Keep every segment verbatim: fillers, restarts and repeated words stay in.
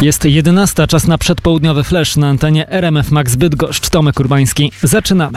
Jest jedenasta, czas na przedpołudniowy flash na antenie R M F Max Bydgoszcz. Tomek Urbański. Zaczynamy.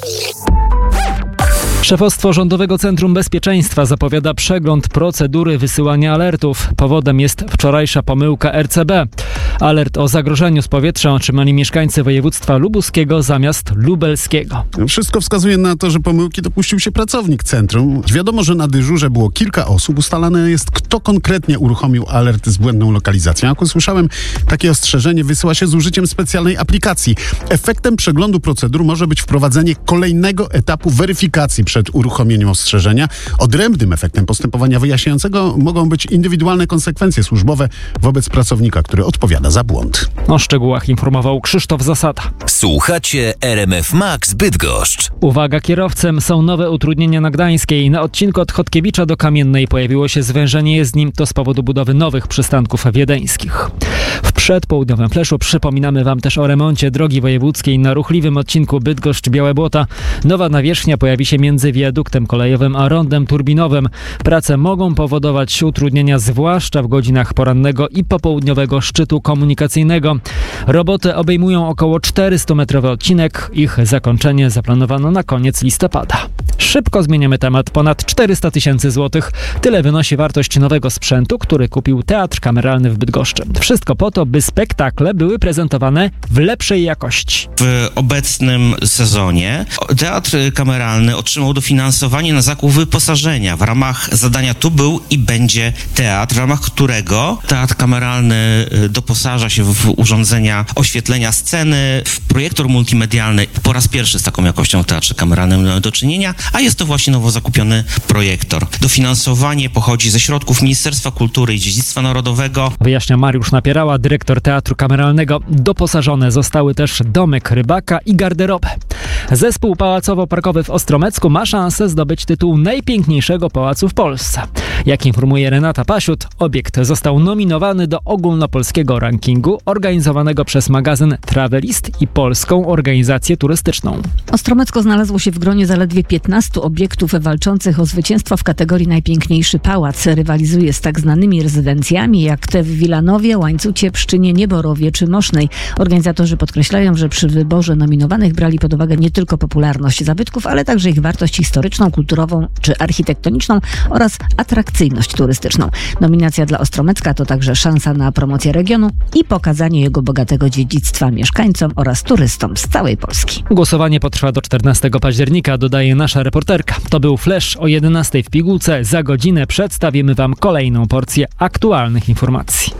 Szefostwo Rządowego Centrum Bezpieczeństwa zapowiada przegląd procedury wysyłania alertów. Powodem jest wczorajsza pomyłka R C B. Alert o zagrożeniu z powietrza otrzymali mieszkańcy województwa lubuskiego zamiast lubelskiego. Wszystko wskazuje na to, że pomyłki dopuścił się pracownik centrum. Wiadomo, że na dyżurze było kilka osób. Ustalane jest, kto konkretnie uruchomił alert z błędną lokalizacją. Jak usłyszałem, takie ostrzeżenie wysyła się z użyciem specjalnej aplikacji. Efektem przeglądu procedur może być wprowadzenie kolejnego etapu weryfikacji przed uruchomieniem ostrzeżenia. Odrębnym efektem postępowania wyjaśniającego mogą być indywidualne konsekwencje służbowe wobec pracownika, który odpowiada za błąd. O szczegółach informował Krzysztof Zasada. Słuchacie R M F Max Bydgoszcz. Uwaga kierowcem, są nowe utrudnienia na Gdańskiej. Na odcinku od Chodkiewicza do Kamiennej pojawiło się zwężenie jezdni. To z powodu budowy nowych przystanków wiedeńskich. W przedpołudniowym fleszu przypominamy Wam też o remoncie drogi wojewódzkiej na ruchliwym odcinku Bydgoszcz-Białe Błota. Nowa nawierzchnia pojawi się między wiaduktem kolejowym a rondem turbinowym. Prace mogą powodować utrudnienia zwłaszcza w godzinach porannego i popołudniowego szczytu komunikacyjnego. Roboty obejmują około czterystumetrowy odcinek. Ich zakończenie zaplanowano na koniec listopada. Szybko zmieniamy temat. Ponad czterysta tysięcy złotych. Tyle wynosi wartość nowego sprzętu, który kupił Teatr Kameralny w Bydgoszczy. Wszystko po to, by spektakle były prezentowane w lepszej jakości. W obecnym sezonie Teatr Kameralny otrzymał dofinansowanie na zakup wyposażenia. W ramach zadania Tu był i będzie teatr, w ramach którego Teatr Kameralny doposaża się w urządzenia oświetlenia sceny, w projektor multimedialny. Po raz pierwszy z taką jakością w Teatrze Kameralnym mamy do czynienia, a jest to właśnie nowo zakupiony projektor. Dofinansowanie pochodzi ze środków Ministerstwa Kultury i Dziedzictwa Narodowego. Wyjaśnia Mariusz Napierała, dyrektor Teatru Kameralnego. Doposażone zostały też domek rybaka i garderobę. Zespół pałacowo-parkowy w Ostromecku ma szansę zdobyć tytuł najpiękniejszego pałacu w Polsce. Jak informuje Renata Pasiut, obiekt został nominowany do ogólnopolskiego rankingu organizowanego przez magazyn Travelist i Polską Organizację Turystyczną. Ostromecko znalazło się w gronie zaledwie piętnastu obiektów walczących o zwycięstwo w kategorii najpiękniejszy pałac. Rywalizuje z tak znanymi rezydencjami jak te w Wilanowie, Łańcucie, Pszczynie, Nieborowie czy Mosznej. Organizatorzy podkreślają, że przy wyborze nominowanych brali pod uwagę nie tylko popularność zabytków, ale także ich wartość historyczną, kulturową czy architektoniczną oraz atrakcyjność turystyczną. Nominacja dla Ostromecka to także szansa na promocję regionu i pokazanie jego bogatego dziedzictwa mieszkańcom oraz turystom z całej Polski. Głosowanie potrwa do czternastego października, dodaje nasza reporterka. To był flash o jedenastej w pigułce. Za godzinę przedstawimy Wam kolejną porcję aktualnych informacji.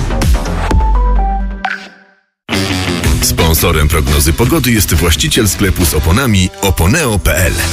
Sponsorem prognozy pogody jest właściciel sklepu z oponami oponeo kropka p l.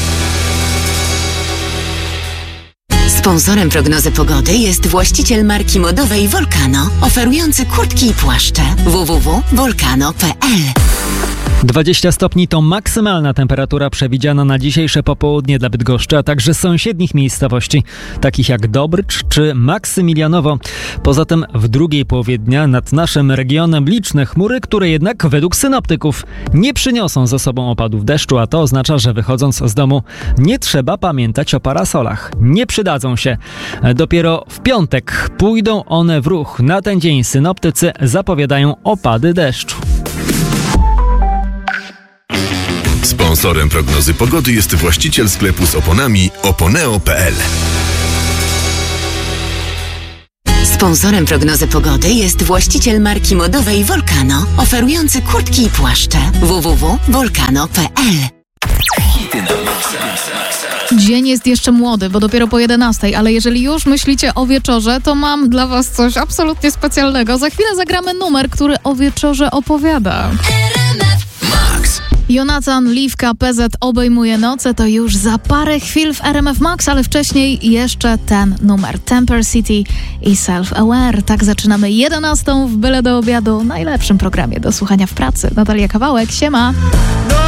Sponsorem prognozy pogody jest właściciel marki modowej Volcano, oferujący kurtki i płaszcze. w w w kropka volcano kropka p l. dwadzieścia stopni to maksymalna temperatura przewidziana na dzisiejsze popołudnie dla Bydgoszczy, a także sąsiednich miejscowości, takich jak Dobrycz czy Maksymilianowo. Poza tym w drugiej połowie dnia nad naszym regionem liczne chmury, które jednak według synoptyków nie przyniosą ze sobą opadów deszczu, a to oznacza, że wychodząc z domu nie trzeba pamiętać o parasolach. Nie przydadzą się. Dopiero w piątek pójdą one w ruch. Na ten dzień synoptycy zapowiadają opady deszczu. Sponsorem prognozy pogody jest właściciel sklepu z oponami oponeo kropka p l. Sponsorem prognozy pogody jest właściciel marki modowej Volcano, oferujący kurtki i płaszcze. w w w kropka volcano kropka p l. Dzień jest jeszcze młody, bo dopiero po jedenastej, ale jeżeli już myślicie o wieczorze, to mam dla Was coś absolutnie specjalnego. Za chwilę zagramy numer, który o wieczorze opowiada. Max. Jonathan, Liwka, P Z obejmuje noce, to już za parę chwil w R M F Max, ale wcześniej jeszcze ten numer. Temper City i Self Aware. Tak zaczynamy jedenastą w Byle do obiadu, najlepszym programie do słuchania w pracy. Natalia Kawałek, siema!